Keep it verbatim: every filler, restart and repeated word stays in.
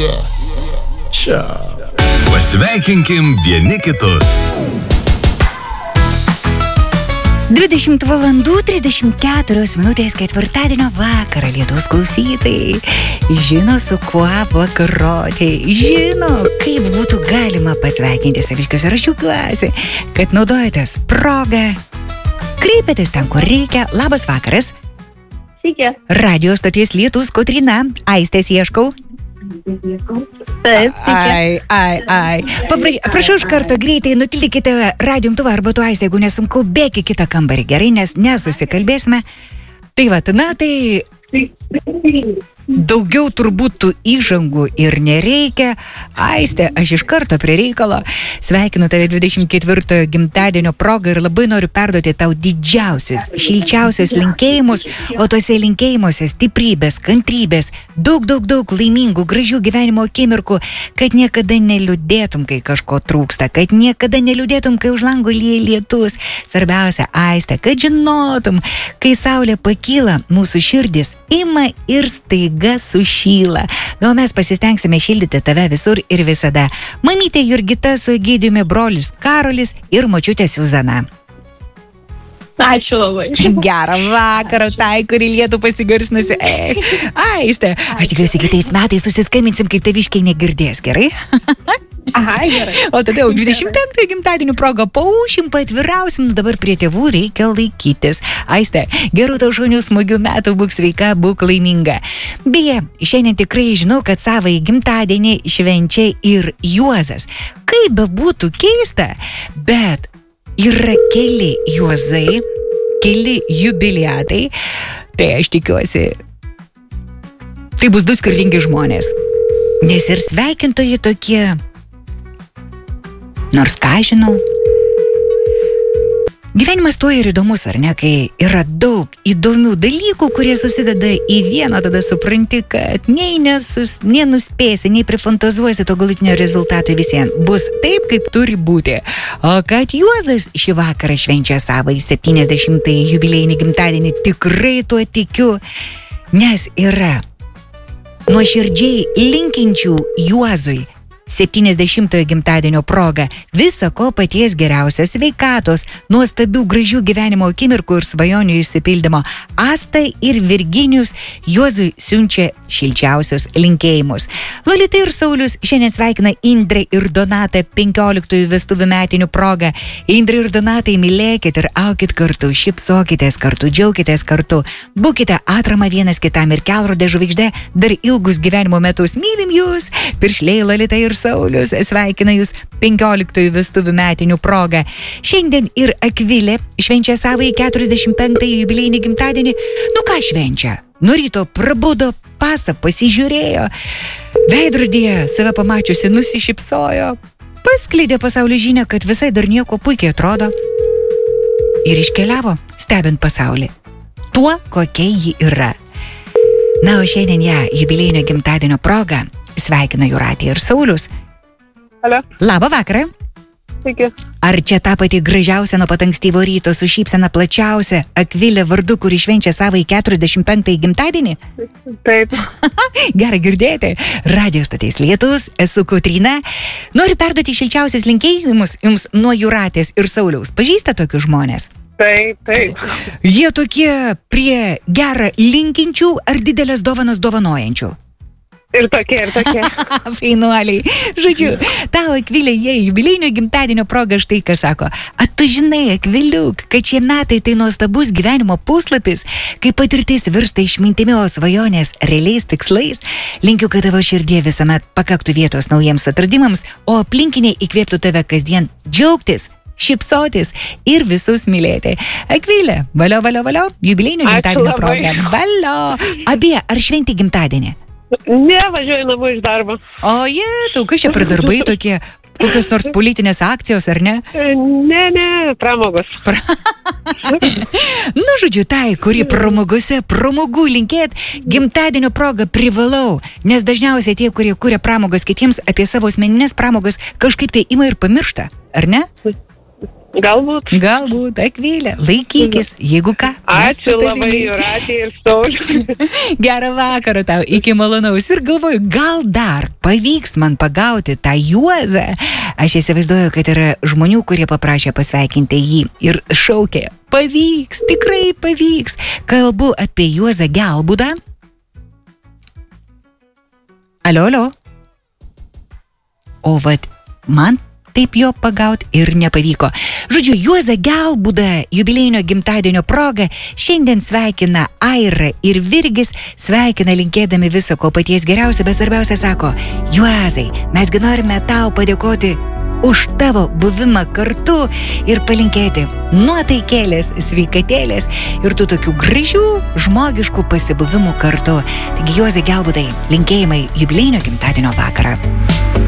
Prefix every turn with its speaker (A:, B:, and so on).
A: Čia.
B: Pasveikinkim vieni kitus.
C: dvidešimt valandų trisdešimt keturios minutės ketvirtadienio vakarą Lietuvos klausytojai žino, su kuo vakaroti, žino, kaip būtų galima pasveikinti saviškius. Ir aš džiaugiuosi, kad naudojatės progą, kreipiatės ten, kur reikia. Labas vakaras.
D: Sveiki.
C: Radio stoties Lietuvos Kotryna. Aistės ieškau.
D: Taip,
C: Ai, ai, ai. Papra- prašau iš karto greitai nutildykite radijo imtuvą arba tu, Aistė, jeigu nesunku, bėk į kitą kambarį, gerai, nes nesusikalbėsime. Tai va, na tai daugiau turbūt tų įžangų ir nereikia. Aistė, aš iš karto prie reikalo. Sveikinu tave dvidešimt ketvirtojo gimtadienio progą ir labai noriu perduoti tau didžiausius, šilčiausius linkėjimus, o tose linkėjimuose stiprybės, kantrybės, daug, daug, daug laimingų, gražių gyvenimo akimirkų, kad niekada neliūdėtum, kai kažko trūksta, kad niekada neliūdėtum, kai už lango lyja lietus. Svarbiausia, Aistė, kad žinotum, kai saulė pakyla, mūsų širdis ima ir staiga sušyla. Gal mes pasistengsime šildyti tave visur ir visada. Mamytė Jurgita su Egidijumi, brolis Karolis ir močiutė Suzana.
D: ačiū labai.
C: Gerą vakarą, tai, kuri lietų pasigarsinusi. Ei, Aistė, aš tikiuosi, kitais metais susiskambinsim, kaip taviškiai negirdės, gerai?
D: Aha, gerai.
C: O tada jau dvidešimt penktojo gimtadienio proga paušim, patvirausim, dabar prie tėvų reikia laikytis. Aistė, gerų tau šaunių smagių metų, būk sveika, būk laiminga. Beje, šiandien tikrai žinau, kad savąjį gimtadienį švenčia ir Juozas. Kaip bebūtų keista, bet yra keli Juozai, keli jubiliatai, tai aš tikiuosi, tai bus du skirtingi žmonės. Nes ir sveikintojai tokie, nors ką žinau. Gyvenimas tuo ir įdomus, ar ne, kai yra daug įdomių dalykų, kurie susideda į vieną, tada supranti, kad nei nesus, nenuspėsi, nei prifantazuosi to galutinio rezultato visiems. Bus taip, kaip turi būti. O kad Juozas šį vakarą švenčia savąjį septyniasdešimtąjį jubiliejinį gimtadienį, tikrai tuo tikiu, nes yra nuoširdžiai linkinčių Juozui septyniasdešimtojo gimtadienio proga visa ko paties geriausios sveikatos, nuostabių gražių gyvenimo akimirkų ir svajonių išsipildymo. Asta ir Virginijus Juozui siunčia šilčiausius linkėjimus. Lolita ir Saulius šiandien sveikina Indrę ir Donatą penkioliktųjų vestuvių metinių proga. Indrė ir Donatai, mylėkit ir aukit kartu, šypsokitės kartu, džiaukitės kartu, būkite atrama vienas kitam ir kelrodė žvaigždė dar ilgus gyvenimo metus. Mylim jūs, piršliai Lolita ir Saulius sveikina jūs penkioliktųjų vestuvių metinių proga. Šiandien ir Akvilė švenčia savąjį keturiasdešimt penktąjį jubiliejinį gimtadienį. Nu ką švenčia? Nuo ryto prabudo, pasą pasižiūrėjo, veidrodyje save pamačiusi nusišypsojo, paskleidė pasaulio žinią, kad visai dar nieko puikiai atrodo ir iškeliavo, stebint pasaulį tuo, kokia ji yra. Na, o šiandien ją jubiliejinio gimtadienio proga sveikina Jūratė ir Saulius.
D: Alio.
C: Labą vakarą.
D: Sveiki.
C: Ar čia ta pati gražiausia nuo pat ankstyvo ryto su šypsena plačiausia Akvilė vardu, kuri švenčia savąjį keturiasdešimt penktąjį gimtadienį?
D: Taip.
C: Gerai girdėti. Radio stoties Lietuvos, esu Kotryna. Noriu perduoti šilčiausius linkėjimus jums nuo Jūratės ir Sauliaus. Pažįsta tokius žmonės?
D: Taip, taip.
C: Jie tokie prie gerą linkinčių ar didelės dovanas dovanojančių?
D: Ir tokie, ir tokie.
C: Fainuoliai. Žodžiu, tau, Akvilė, jie jubiliejinio gimtadienio proga štai ką sako. A tu žinai, Akviliuk, kad šie metai tai nuostabus gyvenimo puslapis, kai patirtis virsta išmintimi, o svajonės realiais tikslais. Linkiu, kad tavo širdie visuomet pakaktų vietos naujiems atradimams, o aplinkiniai įkvėptų tave kasdien džiaugtis, šypsotis ir visus mylėti. Akvilė, valio, valio, valio, jubiliejinio gimtadienio proga. Valio. Abie, ar šventi gimtadienį?
D: Ne, važiuoju namo iš darbo.
C: O jie, tu, kas čia per darbai tokie, kokios nors politinės akcijos, ar ne?
D: Ne, ne, pramogos.
C: Pra... nu, žodžiu, tai, kuri pramogose, pramogų linkėt, gimtadienio proga privalau, nes dažniausiai tie, kurie kuria pramogas kitiems, apie savo asmeninės pramogas kažkaip tai ima ir pamiršta, ar ne?
D: Galbūt.
C: Galbūt, Akvilė, laikykis, jeigu ką. mes su
D: Ačiū labai,
C: tavimi.
D: Jūratė ir Saulius.
C: Gerą vakarą tau, iki malonaus. Ir galvoju, gal dar pavyks man pagauti tą Juozą. Aš įsivaizduoju, kad yra žmonių, kurie paprašė pasveikinti jį ir šaukė, pavyks, tikrai pavyks. Kalbu apie Juozą Gelbudą. Alio, alio. O vat, man taip jo pagaut ir nepavyko. Žodžiu, Juozą Gelbudą jubiliejinio gimtadienio proga šiandien sveikina Aira ir Virgis, sveikina linkėdami viso ko paties geriausio, bet svarbiausia sako, Juozai, mesgi norime tau padėkoti už tavo buvimą kartu ir palinkėti nuotaikėlės, sveikatėlės ir tų tokių gražių, žmogiškų pasibuvimų kartu. Taigi, Juozai Gelbudai, linkėjimai jubiliejinio gimtadienio vakarą.